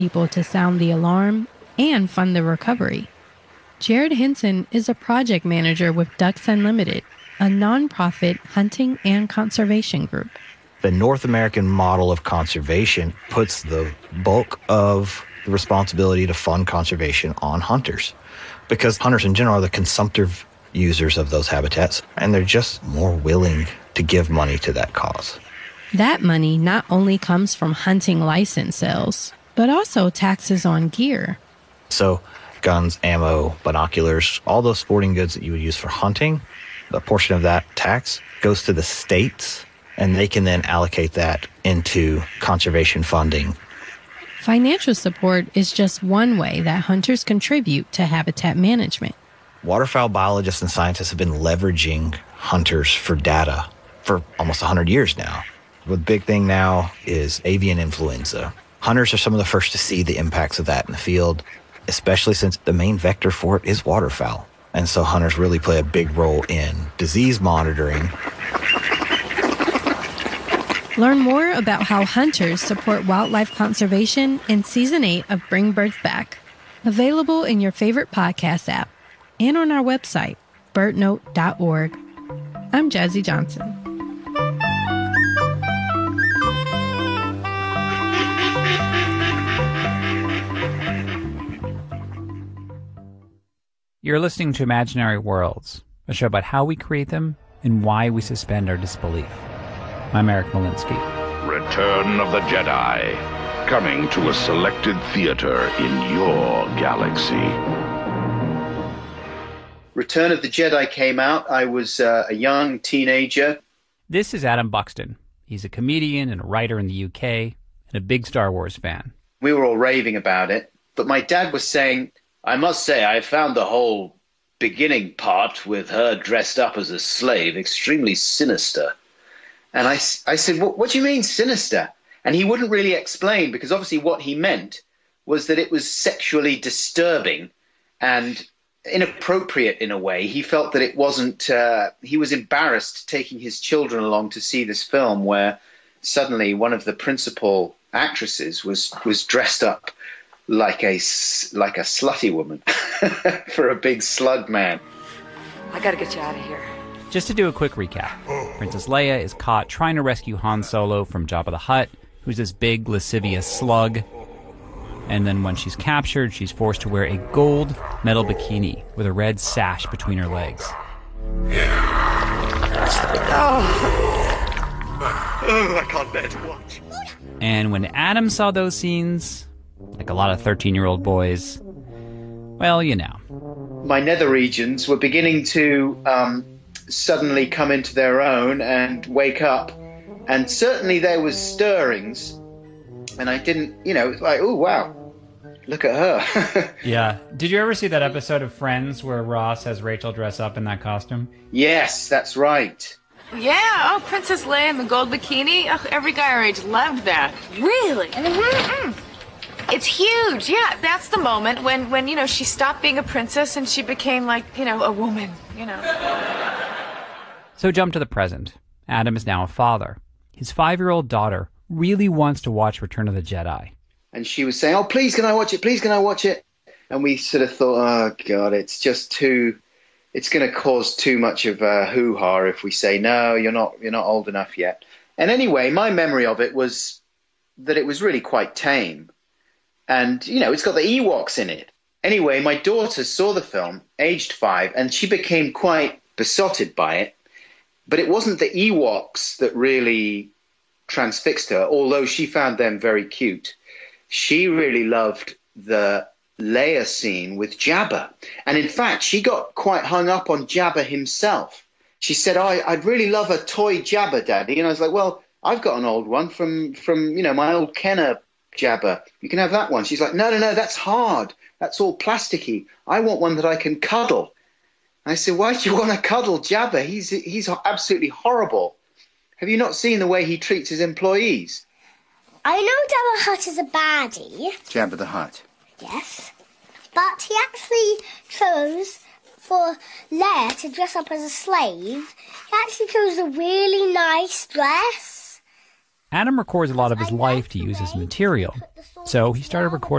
people to sound the alarm and fund the recovery. Jared Henson is a project manager with Ducks Unlimited, a nonprofit hunting and conservation group. The North American model of conservation puts the bulk of the responsibility to fund conservation on hunters, because hunters in general are the consumptive users of those habitats, and they're just more willing to give money to that cause. That money not only comes from hunting license sales, but also taxes on gear. So guns, ammo, binoculars, all those sporting goods that you would use for hunting, a portion of that tax goes to the states, and they can then allocate that into conservation funding. Financial support is just one way that hunters contribute to habitat management. Waterfowl biologists and scientists have been leveraging hunters for data for almost 100 years now. The big thing now is avian influenza. Hunters are some of the first to see the impacts of that in the field, especially since the main vector for it is waterfowl. And so hunters really play a big role in disease monitoring. Learn more about how hunters support wildlife conservation in Season 8 of Bring Birds Back, available in your favorite podcast app and on our website, birdnote.org. I'm Jazzy Johnson. You're listening to Imaginary Worlds, a show about how we create them and why we suspend our disbelief. I'm Eric Malinsky. Return of the Jedi, coming to a selected theater in your galaxy. Return of the Jedi came out. I was a young teenager. This is Adam Buxton. He's a comedian and a writer in the UK and a big Star Wars fan. We were all raving about it, but my dad was saying, I must say I found the whole beginning part with her dressed up as a slave extremely sinister. And I said, what do you mean sinister? And he wouldn't really explain, because obviously what he meant was that it was sexually disturbing and inappropriate in a way. He felt that it wasn't, he was embarrassed taking his children along to see this film where suddenly one of the principal actresses was dressed up like a slutty woman for a big slug man. I gotta get you out of here. Just to do a quick recap, Princess Leia is caught trying to rescue Han Solo from Jabba the Hutt, who's this big, lascivious slug. And then when she's captured, she's forced to wear a gold metal bikini with a red sash between her legs. I can't bear to watch. And when Adam saw those scenes, like a lot of 13-year-old boys, well, you know. My nether regions were beginning to suddenly come into their own and wake up. And certainly there was stirrings. And I didn't, it was like, oh, wow, look at her. Yeah. Did you ever see that episode of Friends where Ross has Rachel dress up in that costume? Yes, that's right. Yeah, Princess Leia in the gold bikini. Every guy our age loved that. Really? Mm-hmm. It's huge. Yeah, that's the moment when she stopped being a princess and she became like, a woman, So jump to the present. Adam is now a father. His 5-year-old daughter really wants to watch Return of the Jedi. And she was saying, oh, please, can I watch it? Please, can I watch it? And we sort of thought, oh, God, it's going to cause too much of a hoo-ha if we say, no, you're not old enough yet. And anyway, my memory of it was that it was really quite tame. And, it's got the Ewoks in it. Anyway, my daughter saw the film, aged 5, and she became quite besotted by it. But it wasn't the Ewoks that really transfixed her, although she found them very cute. She really loved the Leia scene with Jabba. And in fact, she got quite hung up on Jabba himself. She said, I'd really love a toy Jabba, Daddy. And I was like, well, I've got an old one from my old Kenner Jabba. You can have that one. She's like, no, that's hard. That's all plasticky. I want one that I can cuddle. I said, why do you want to cuddle Jabba? He's absolutely horrible. Have you not seen the way he treats his employees? I know Jabba the Hutt is a baddie. Jabba the Hutt? Yes. But he actually chose for Leia to dress up as a slave. He actually chose a really nice dress. Adam records a lot of his life to use as material, so he started recording